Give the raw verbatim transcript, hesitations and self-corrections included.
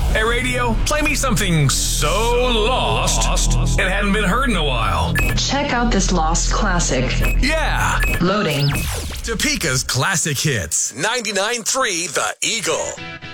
Hey, radio, play me something so lost it hadn't been heard in a while. Check out this lost classic. Yeah. Loading. Topeka's classic hits. ninety-nine point three The Eagle.